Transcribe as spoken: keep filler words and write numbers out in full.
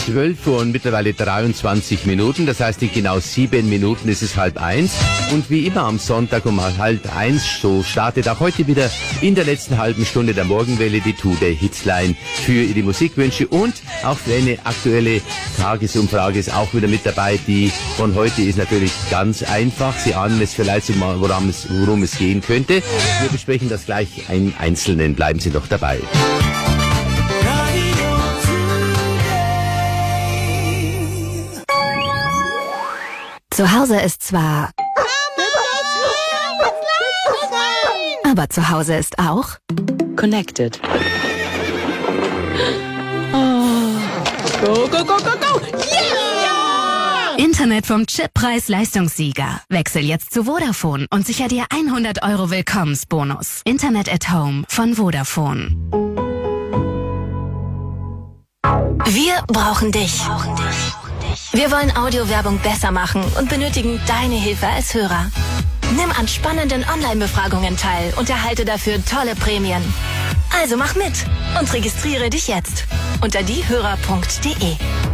zwölf Uhr und mittlerweile dreiundzwanzig Minuten. Das heißt, in genau sieben Minuten ist es halb eins. Und wie immer am Sonntag um halb eins, so startet auch heute wieder in der letzten halben Stunde der Morgenwelle die Today Hitsline für die Musikwünsche. Und auch für eine aktuelle Tagesumfrage ist auch wieder mit dabei. Die von heute ist natürlich ganz einfach. Sie ahnen es vielleicht, worum es, worum es gehen könnte. Wir besprechen das gleich im Einzelnen. Bleiben Sie doch dabei. Zu Hause ist zwar... Aber zu Hause ist auch... Connected. Oh. Go, go, go, go, go! Yeah! Internet vom Chip-Preis-Leistungssieger. Wechsel jetzt zu Vodafone und sicher dir hundert Euro Willkommensbonus. Internet at Home von Vodafone. Wir brauchen dich. Wir wollen Audiowerbung besser machen und benötigen deine Hilfe als Hörer. Nimm an spannenden Online-Befragungen teil und erhalte dafür tolle Prämien. Also mach mit und registriere dich jetzt unter diehörer punkt de.